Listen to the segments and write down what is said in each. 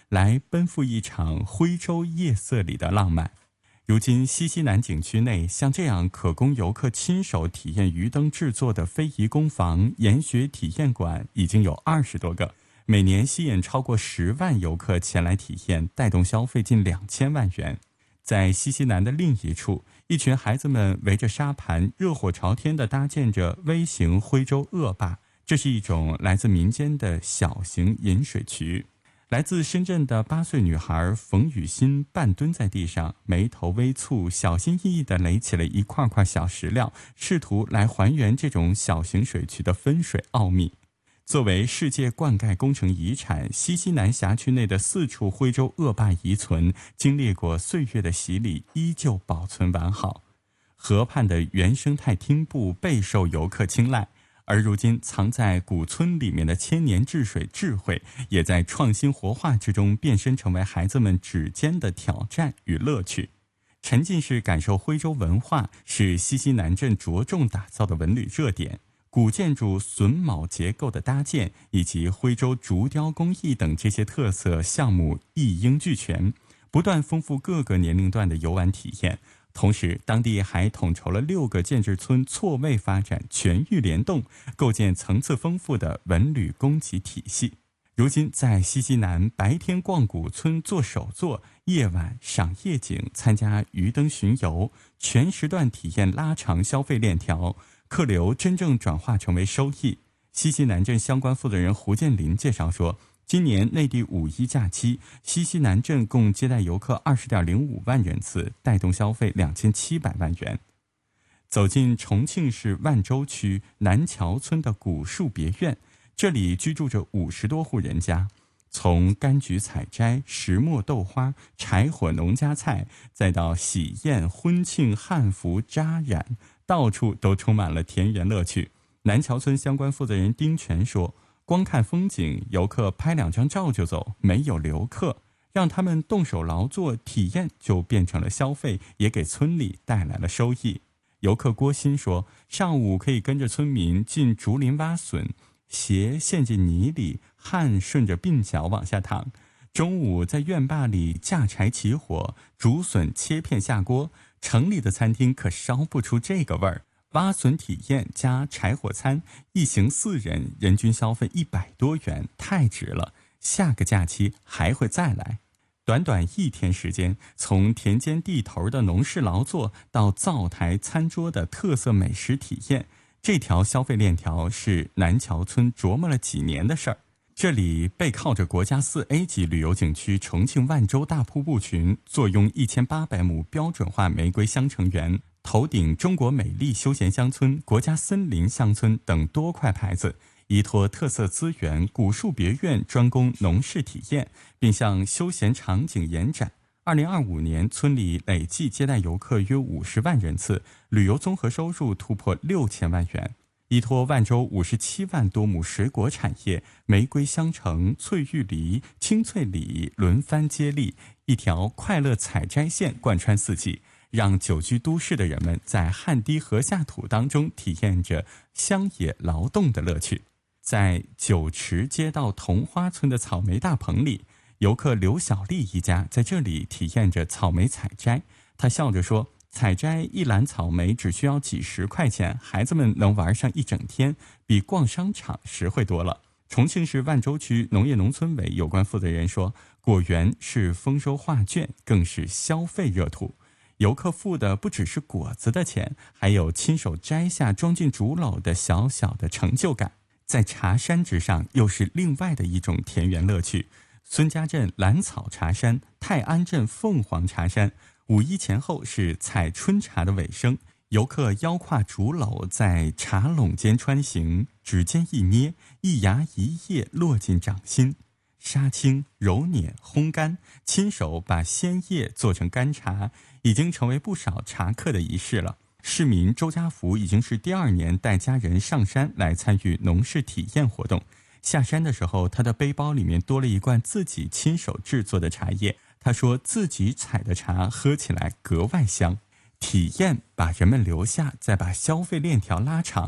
来奔赴一场徽州夜色里的浪漫。如今西溪南景区内像这样可供游客亲手体验鱼灯制作的非遗工坊、研学体验馆已经有20多个，每年吸引超过10万游客前来体验，带动消费近2000万元。在西溪南的另一处，一群孩子们围着沙盘热火朝天地搭建着微型徽州恶坝，这是一种来自民间的小型引水渠。来自深圳的8岁女孩冯雨欣半蹲在地上，眉头微蹙，小心翼翼地垒起了一块块小石料，试图来还原这种小型水渠的分水奥秘。作为世界灌溉工程遗产，西溪南辖区内的4处徽州恶坝遗存，经历过岁月的洗礼，依旧保存完好。河畔的原生态汀布备受游客青睐，而如今藏在古村里面的千年治水智慧，也在创新活化之中变身成为孩子们指尖的挑战与乐趣。沉浸式感受徽州文化是西溪南镇着重打造的文旅热点。古建筑榫卯结构的搭建，以及徽州竹雕工艺等这些特色项目一应俱全，不断丰富各个年龄段的游玩体验。同时，当地还统筹了6个建制村错位发展，全域联动，构建层次丰富的文旅供给体系。如今在西溪南，白天逛古村做手作，夜晚赏夜景，参加鱼灯巡游，全时段体验拉长消费链条，客流真正转化成为收益。西溪南镇相关负责人胡建林介绍说，今年内地5·1假期，西溪南镇共接待游客20.05万人次，带动消费2700万元。走进重庆市万州区南桥村的古树别院，这里居住着50多户人家，从柑橘采摘、石磨豆花、柴火农家菜，再到喜宴、婚庆、汉服、扎染，到处都充满了田园乐趣。南桥村相关负责人丁全说，光看风景，游客拍2张照就走，没有留客，让他们动手劳作体验就变成了消费，也给村里带来了收益。游客郭鑫说，上午可以跟着村民进竹林挖笋，鞋陷进泥里，汗顺着鬓角往下淌。中午在院坝里架柴起火，竹笋切片下锅，城里的餐厅可烧不出这个味儿。挖笋体验加柴火餐，一行4人，人均消费100多元，太值了。下个假期还会再来。短短1天时间，从田间地头的农事劳作到灶台餐桌的特色美食体验，这条消费链条是南桥村琢磨了几年的事儿。这里背靠着国家4A 级旅游景区重庆万州大瀑布群，坐拥1800亩标准化玫瑰香橙园，头顶中国美丽休闲乡村、国家森林乡村等多块牌子，依托特色资源，古树别院专供农事体验，并向休闲场景延展。2025年，村里累计接待游客约50万人次，旅游综合收入突破6000万元。依托万州57万多亩水果产业，玫瑰香橙、翠玉梨、青翠李轮番接力，一条快乐采摘线贯穿4季，让久居都市的人们在汗滴禾下土当中体验着乡野劳动的乐趣。在九池街道桐花村的草莓大棚里，游客刘小丽一家在这里体验着草莓采摘。她笑着说，采摘一篮草莓只需要几10块钱，孩子们能玩上一整天，比逛商场实惠多了。重庆市万州区农业农村委有关负责人说，果园是丰收画卷，更是消费热土。游客付的不只是果子的钱，还有亲手摘下装进竹篓的小小的成就感。在茶山之上，又是另外的一种田园乐趣。孙家镇兰草茶山、泰安镇凤凰茶山，5·1前后是采春茶的尾声。游客腰挎竹篓在茶垄间穿行，指尖一捏，一芽一叶落进掌心。杀青、揉捻、烘干，亲手把鲜叶做成干茶，已经成为不少茶客的仪式了。市民周家福已经是第2年带家人上山来参与农事体验活动。下山的时候，他的背包里面多了一罐自己亲手制作的茶叶。他说自己采的茶喝起来格外香。体验把人们留下，再把消费链条拉长。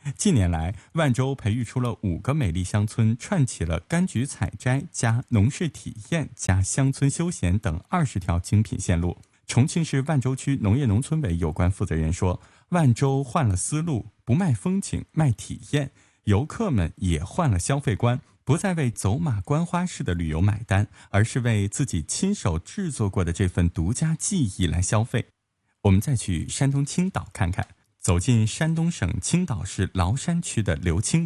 近年来，万州培育出了5个美丽乡村，串起了柑橘采摘加农事体验加乡村休闲等20条精品线路。重庆市万州区农业农村委有关负责人说，万州换了思路，不卖风景，卖体验，游客们也换了消费观，不再为走马观花式的旅游买单，而是为自己亲手制作过的这份独家记忆来消费。我们再去山东青岛看看，走进山东省青岛市崂山区的刘青